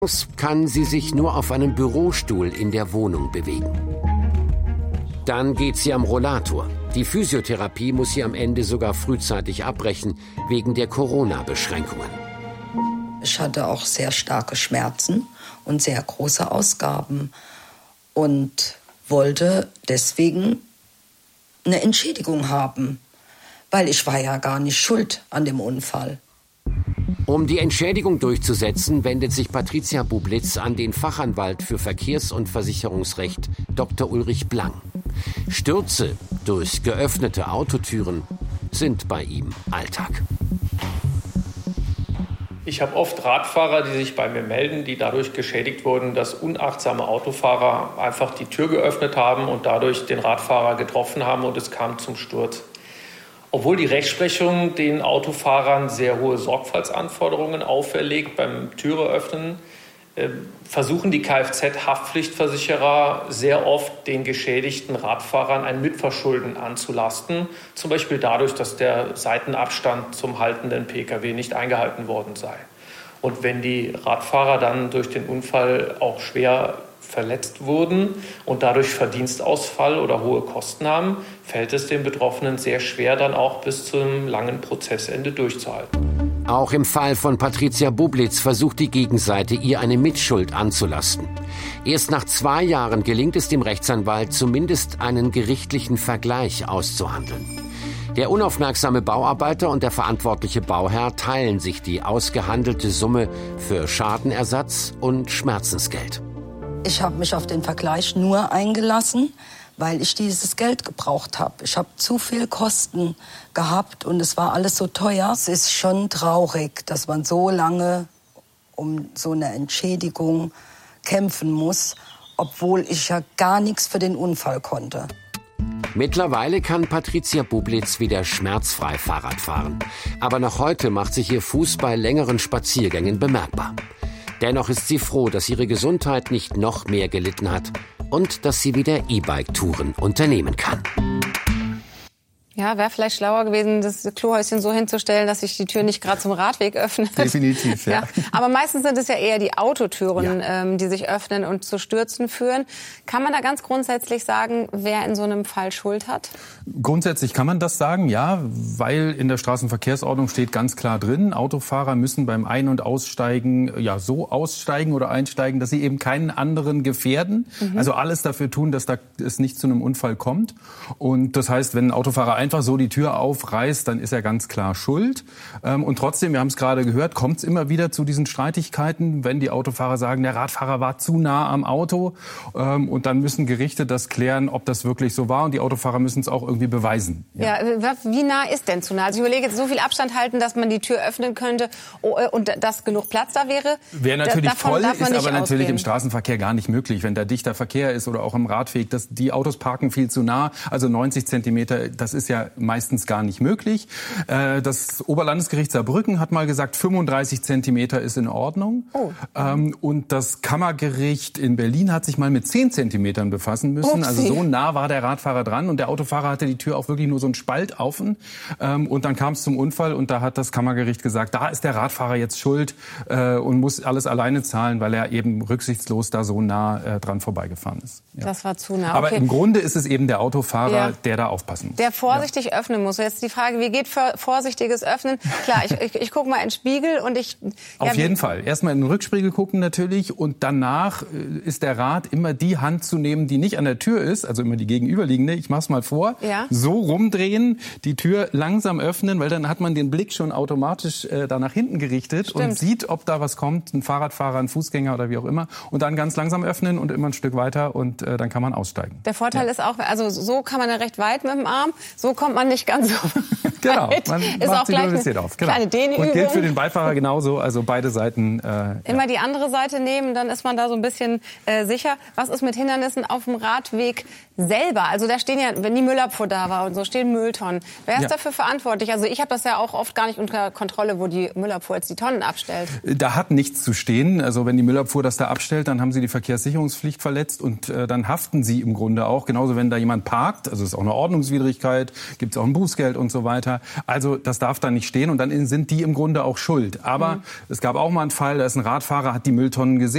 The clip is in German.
Kann sie sich nur auf einem Bürostuhl in der Wohnung bewegen. Dann geht sie am Rollator. Die Physiotherapie muss sie am Ende sogar frühzeitig abbrechen, wegen der Corona-Beschränkungen. Ich hatte auch sehr starke Schmerzen und sehr große Ausgaben und wollte deswegen eine Entschädigung haben, weil ich war ja gar nicht schuld an dem Unfall. Um die Entschädigung durchzusetzen, wendet sich Patricia Bublitz an den Fachanwalt für Verkehrs- und Versicherungsrecht Dr. Ulrich Blang. Stürze durch geöffnete Autotüren sind bei ihm Alltag. Ich habe oft Radfahrer, die sich bei mir melden, die dadurch geschädigt wurden, dass unachtsame Autofahrer einfach die Tür geöffnet haben und dadurch den Radfahrer getroffen haben und es kam zum Sturz. Obwohl die Rechtsprechung den Autofahrern sehr hohe Sorgfaltsanforderungen auferlegt beim Türeöffnen, versuchen die Kfz-Haftpflichtversicherer sehr oft den geschädigten Radfahrern ein Mitverschulden anzulasten. Zum Beispiel dadurch, dass der Seitenabstand zum haltenden Pkw nicht eingehalten worden sei. Und wenn die Radfahrer dann durch den Unfall auch schwer verletzt wurden und dadurch Verdienstausfall oder hohe Kosten haben, fällt es den Betroffenen sehr schwer, dann auch bis zum langen Prozessende durchzuhalten. Auch im Fall von Patricia Bublitz versucht die Gegenseite, ihr eine Mitschuld anzulasten. Erst nach 2 Jahren gelingt es dem Rechtsanwalt, zumindest einen gerichtlichen Vergleich auszuhandeln. Der unaufmerksame Bauarbeiter und der verantwortliche Bauherr teilen sich die ausgehandelte Summe für Schadenersatz und Schmerzensgeld. Ich habe mich auf den Vergleich nur eingelassen, weil ich dieses Geld gebraucht habe. Ich habe zu viel Kosten gehabt und es war alles so teuer. Es ist schon traurig, dass man so lange um so eine Entschädigung kämpfen muss, obwohl ich ja gar nichts für den Unfall konnte. Mittlerweile kann Patricia Bublitz wieder schmerzfrei Fahrrad fahren. Aber noch heute macht sich ihr Fuß bei längeren Spaziergängen bemerkbar. Dennoch ist sie froh, dass ihre Gesundheit nicht noch mehr gelitten hat und dass sie wieder E-Bike-Touren unternehmen kann. Ja, wäre vielleicht schlauer gewesen, das Klohäuschen so hinzustellen, dass sich die Tür nicht gerade zum Radweg öffnet. Definitiv, ja. Aber meistens sind es ja eher die Autotüren, die sich öffnen und zu Stürzen führen. Kann man da ganz grundsätzlich sagen, wer in so einem Fall Schuld hat? Grundsätzlich kann man das sagen, ja, weil in der Straßenverkehrsordnung steht ganz klar drin, Autofahrer müssen beim Ein- und Aussteigen so aussteigen oder einsteigen, dass sie eben keinen anderen gefährden. Also alles dafür tun, dass es nicht zu einem Unfall kommt. Und das heißt, wenn ein Autofahrer einfach so die Tür aufreißt, dann ist er ganz klar schuld. Und trotzdem, wir haben es gerade gehört, kommt es immer wieder zu diesen Streitigkeiten, wenn die Autofahrer sagen, der Radfahrer war zu nah am Auto. Und dann müssen Gerichte das klären, ob das wirklich so war. Und die Autofahrer müssen es auch irgendwie beweisen. Ja, wie nah ist denn zu nah? Also ich überlege jetzt, so viel Abstand halten, dass man die Tür öffnen könnte und dass genug Platz da wäre. Wäre natürlich toll, ist aber natürlich ausgehen. im Straßenverkehr gar nicht möglich. Wenn da dichter Verkehr ist oder auch im Radweg, die Autos parken viel zu nah. Also 90 Zentimeter, das ist ja meistens gar nicht möglich. Das Oberlandesgericht Saarbrücken hat mal gesagt, 35 Zentimeter ist in Ordnung. Und das Kammergericht in Berlin hat sich mal mit 10 Zentimetern befassen müssen. Also so nah war der Radfahrer dran und der Autofahrer hatte die Tür auch wirklich nur so einen Spalt offen. Und dann kam es zum Unfall und da hat das Kammergericht gesagt, da ist der Radfahrer jetzt schuld und muss alles alleine zahlen, weil er eben rücksichtslos da so nah dran vorbeigefahren ist. Ja. Das war zu nah. Okay. Aber im Grunde ist es eben der Autofahrer, der da aufpassen muss. Der vorsichtig öffnen muss. Jetzt die Frage, wie geht vorsichtiges Öffnen? Klar, ich gucke mal in den Spiegel und Auf jeden Fall. Erstmal in den Rückspiegel gucken natürlich und danach ist der Rat, immer die Hand zu nehmen, die nicht an der Tür ist, also immer die gegenüberliegende. Ich mach's mal vor. Ja. So rumdrehen, die Tür langsam öffnen, weil dann hat man den Blick schon automatisch da nach hinten gerichtet. Stimmt. Und sieht, ob da was kommt, ein Fahrradfahrer, ein Fußgänger oder wie auch immer. Und dann ganz langsam öffnen und immer ein Stück weiter und dann kann man aussteigen. Der Vorteil ist auch, also so kann man ja recht weit mit dem Arm, so kommt man nicht ganz so Genau, weit. man ist macht auch sich gleich ein bisschen auf. Genau. Kleine Dehnübung. Und gilt für den Beifahrer genauso, also beide Seiten. Immer die andere Seite nehmen, dann ist man da so ein bisschen sicher. Was ist mit Hindernissen auf dem Radweg selber? Also da stehen ja, wenn die Müllabfuhr da war und so, stehen Mülltonnen. Wer ist dafür verantwortlich? Also ich habe das ja auch oft gar nicht unter Kontrolle, wo die Müllabfuhr jetzt die Tonnen abstellt. Da hat nichts zu stehen. Also wenn die Müllabfuhr das da abstellt, dann haben sie die Verkehrssicherungspflicht verletzt und dann haften sie im Grunde auch. Genauso wenn da jemand parkt, also ist auch eine Ordnungswidrigkeit, gibt es auch ein Bußgeld und so weiter. Also das darf da nicht stehen und dann sind die im Grunde auch schuld. Aber es gab auch mal einen Fall, da ist ein Radfahrer, hat die Mülltonnen gesehen.